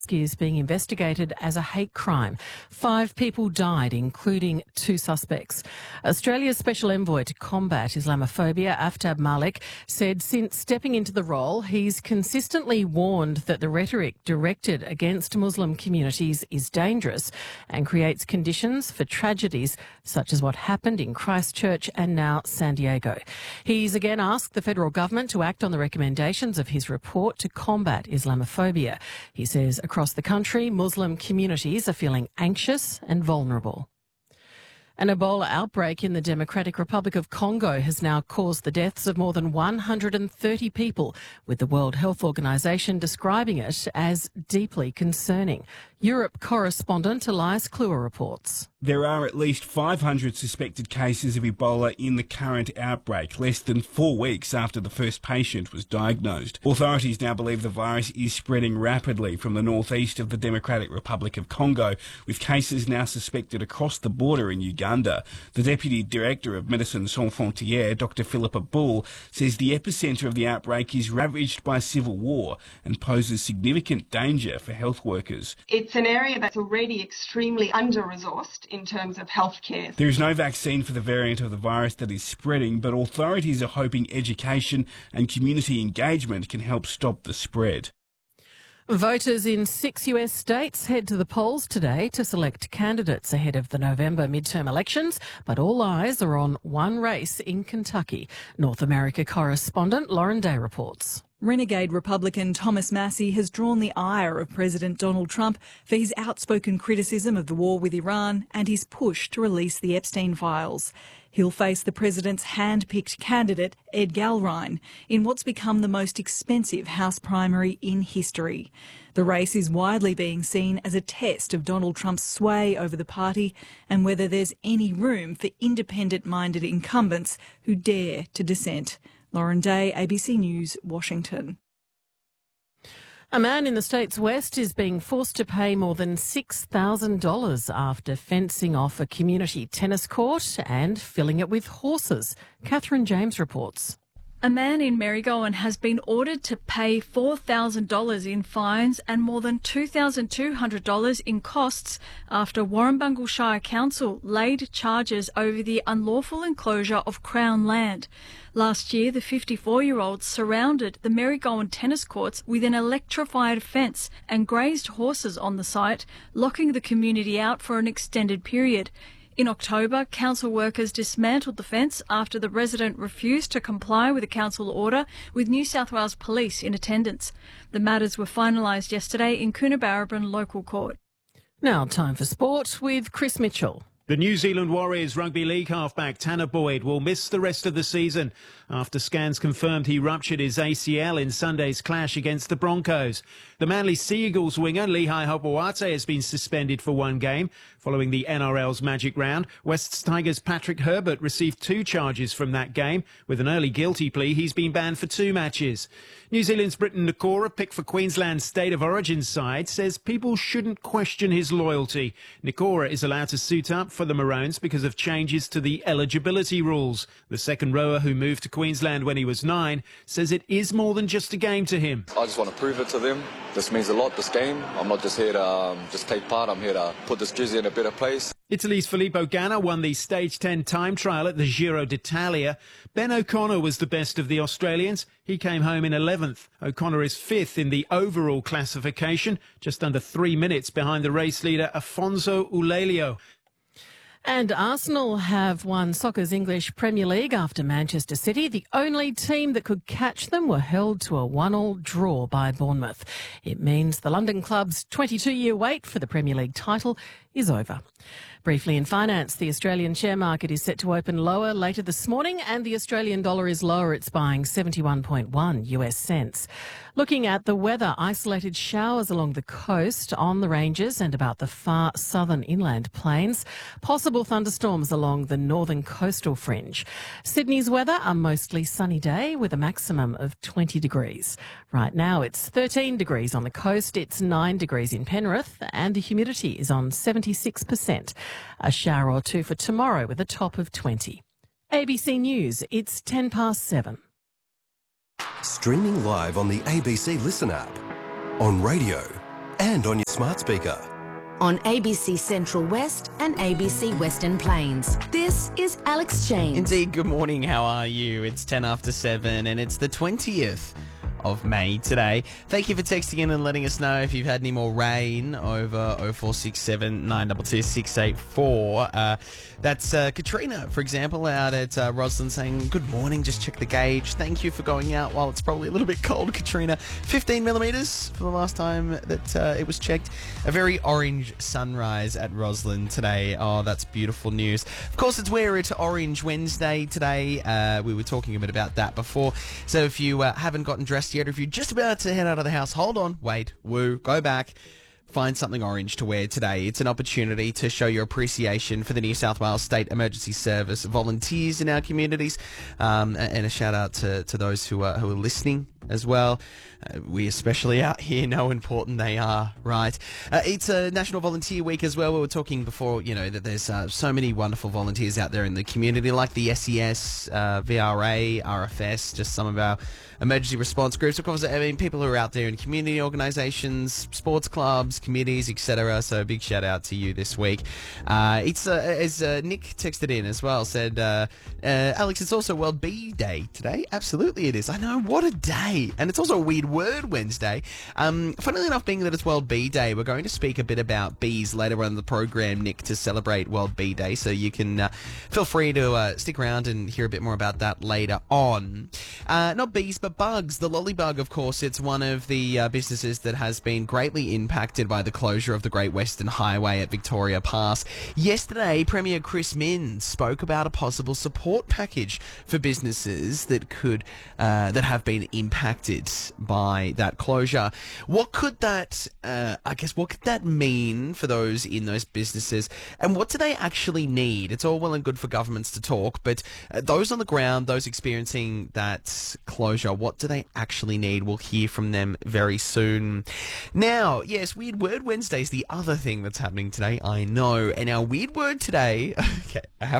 is being investigated as a hate crime. 5 people died, including 2 suspects. Australia's special envoy to combat Islamophobia, Aftab Malik, said since stepping into the role, he's consistently warned that the rhetoric directed against Muslim communities is dangerous and creates conditions for tragedies such as what happened in Christchurch and now San Diego. He's again asked the federal government to act on the recommendations of his report to combat Islamophobia. He says across the country, Muslim communities are feeling anxious and vulnerable. An Ebola outbreak in the Democratic Republic of Congo has now caused the deaths of more than 130 people, with the World Health Organization describing it as deeply concerning. Europe correspondent Elias Kluwer reports. There are at least 500 suspected cases of Ebola in the current outbreak, less than 4 weeks after the first patient was diagnosed. Authorities now believe the virus is spreading rapidly from the northeast of the Democratic Republic of Congo, with cases now suspected across the border in Uganda. The Deputy Director of Médecins Sans Frontières, Dr. Philippa Bull, says the epicentre of the outbreak is ravaged by civil war and poses significant danger for health workers. It's an area that's already extremely under-resourced in terms of healthcare. There is no vaccine for the variant of the virus that is spreading, but authorities are hoping education and community engagement can help stop the spread. Voters in 6 US states head to the polls today to select candidates ahead of the November midterm elections, but all eyes are on one race in Kentucky. North America correspondent Lauren Day reports. Renegade Republican Thomas Massie has drawn the ire of President Donald Trump for his outspoken criticism of the war with Iran and his push to release the Epstein files. He'll face the president's hand-picked candidate, Ed Galrine, in what's become the most expensive House primary in history. The race is widely being seen as a test of Donald Trump's sway over the party and whether there's any room for independent-minded incumbents who dare to dissent. Lauren Day, ABC News, Washington. A man in the state's west is being forced to pay more than $6,000 after fencing off a community tennis court and filling it with horses. Catherine James reports. A man in Marygowan has been ordered to pay $4,000 in fines and more than $2,200 in costs after Warrumbungle Shire Council laid charges over the unlawful enclosure of Crown land. Last year, the 54-year-old surrounded the Marygowan tennis courts with an electrified fence and grazed horses on the site, locking the community out for an extended period. In October, council workers dismantled the fence after the resident refused to comply with a council order, with New South Wales Police in attendance. The matters were finalised yesterday in Coonabarabran Local Court. Now time for sport with Chris Mitchell. The New Zealand Warriors Rugby League halfback Tanner Boyd will miss the rest of the season after scans confirmed he ruptured his ACL in Sunday's clash against the Broncos. The Manly Sea Eagles winger Lehigh Hopoate has been suspended for 1 game following the NRL's Magic Round. Wests Tigers' Patrick Herbert received 2 charges from that game. With an early guilty plea, he's been banned for 2 matches. New Zealand's Briton Nikora, picked for Queensland's State of Origin side, says people shouldn't question his loyalty. Nikora is allowed to suit up for the Maroons because of changes to the eligibility rules. The second rower, who moved to Queensland when he was 9, says it is more than just a game to him. I just want to prove it to them. This means a lot, this game. I'm not just here to just take part. I'm here to put this jersey in a better place. Italy's Filippo Ganna won the Stage 10 time trial at the Giro d'Italia. Ben O'Connor was the best of the Australians. He came home in 11th. O'Connor is 5th in the overall classification, just under 3 minutes behind the race leader Afonso Ulelio. And Arsenal have won soccer's English Premier League after Manchester City, the only team that could catch them, were held to a 1-1 draw by Bournemouth. It means the London club's 22-year wait for the Premier League title is over. Briefly in finance, the Australian share market is set to open lower later this morning and the Australian dollar is lower. It's buying 71.1 US cents. Looking at the weather, isolated showers along the coast, on the ranges and about the far southern inland plains. Possible thunderstorms along the northern coastal fringe. Sydney's weather, a mostly sunny day with a maximum of 20 degrees. Right now it's 13 degrees on the coast, it's 9 degrees in Penrith and the humidity is on 76%. A shower or two for tomorrow with a top of 20. ABC News, it's 7:10. Streaming live on the ABC Listen app, on radio and on your smart speaker. On ABC Central West and ABC Western Plains. This is Alex James. Indeed, good morning. How are you? It's 10 after 7 and it's the 20th of May today. Thank you for texting in and letting us know if you've had any more rain over 0467 922 684. That's Katrina, for example, out at Roslyn saying, good morning, just check the gauge. Thank you for going out while it's probably a little bit cold, Katrina. 15 millimetres for the last time that it was checked. A very orange sunrise at Roslyn today. Oh, that's beautiful news. Of course, it's Wear It Orange Wednesday today. We were talking a bit about that before. So if you haven't gotten dressed yet, or if you're just about to head out of the house, hold on, wait, go back. Find something orange to wear today. It's an opportunity to show your appreciation for the New South Wales State Emergency Service volunteers in our communities, and a shout out to those who are listening as well. We especially out here know how important they are, right? It's a National Volunteer Week as well. We were talking before, that there's so many wonderful volunteers out there in the community, like the SES, VRA, RFS, just some of our emergency response groups. Of course, I mean, people who are out there in community organisations, sports clubs, committees, etc. So a big shout out to you this week. It's as Nick texted in as well, said, Alex, it's also World Bee Day today. Absolutely it is. I know, what a day. And it's also a Weird Word Wednesday. Funnily enough, being that it's World Bee Day, we're going to speak a bit about bees later on in the program, Nick, to celebrate World Bee Day. So you can feel free to stick around and hear a bit more about that later on. Not bees, but bugs. The Lollybug, of course, it's one of the businesses that has been greatly impacted by the closure of the Great Western Highway at Victoria Pass. Yesterday, Premier Chris Minns spoke about a possible support package for businesses that have been impacted by that closure. What could that, what could that mean for those in those businesses, and what do they actually need? It's all well and good for governments to talk, but those on the ground, those experiencing that closure, what do they actually need? We'll hear from them very soon. Now, yes, Weird Word Wednesday is the other thing that's happening today, I know, and our weird word today, okay, I have